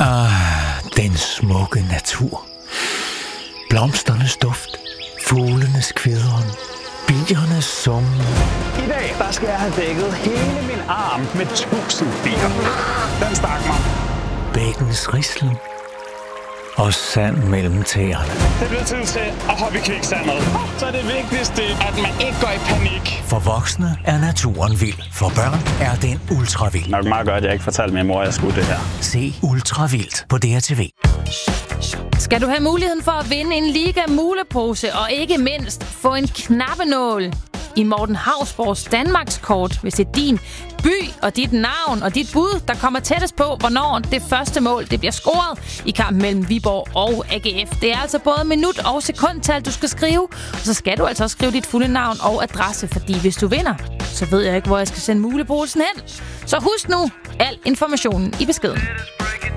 Den smukke natur. Blomsternes duft. Fuglenes kvidren. Biernes summen. I dag, der skal jeg have dækket hele min arm med 1000 bier. Den stak mig. Bækkens rislen. Og sand mellem tæerne. Det bliver tid til at hoppe i kviksandet. Så er det vigtigste, at man ikke går i panik. For voksne er naturen vild. For børn er den ultravild. Nok meget godt, at jeg ikke fortalte min mor, at jeg skulle det her. Se Ultravildt på DRTV. Skal du have muligheden for at vinde en Liga mulepose og ikke mindst få en knappenål i Morten Hausborgs Danmarkskort, hvis det er din by og dit navn og dit bud, der kommer tættest på, hvornår det første mål det bliver scoret i kampen mellem Viborg og AGF. Det er altså både minut og sekundtal, du skal skrive, og så skal du altså også skrive dit fulde navn og adresse, fordi hvis du vinder, så ved jeg ikke, hvor jeg skal sende muleposen hen. Så husk nu al informationen i beskeden.